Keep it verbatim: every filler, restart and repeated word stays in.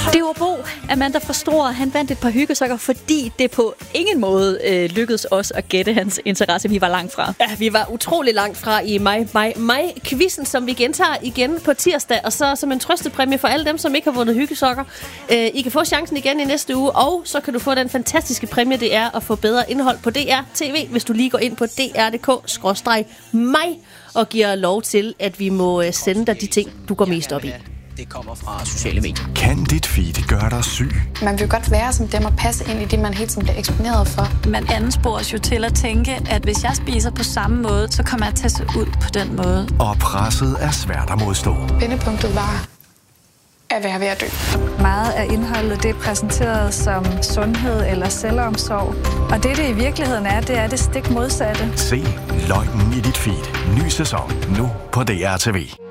Det var Bo, Amanda fra Struer. Han vandt et par hyggesokker, fordi det på ingen måde øh, lykkedes os at gætte hans interesse. Vi var langt fra. Ja, vi var utrolig langt fra i mig, mig, mig quizzen, som vi gentager igen på tirsdag. Og så som en trøstepræmie for alle dem, som ikke har vundet hyggesokker. Øh, I kan få chancen igen i næste uge, og så kan du få den fantastiske præmie, det er at få bedre indhold på D R T V, hvis du lige går ind på d r punktum d k skråstreg mig og giver lov til, at vi må sende dig de ting, du går mest op i. Det kommer fra sociale medier. Kan dit feed gøre dig syg? Man vil godt være som dem og passe ind i det, man hele tiden bliver eksponeret for. Man anspores jo til at tænke, at hvis jeg spiser på samme måde, så kommer jeg til at se ud på den måde. Og presset er svært at modstå. Vendepunktet var at være ved at dø. Meget af indholdet det er præsenteret som sundhed eller selvomsorg. Og det, det i virkeligheden er, det er det stik modsatte. Se løgnen i dit feed. Ny sæson nu på D R T V.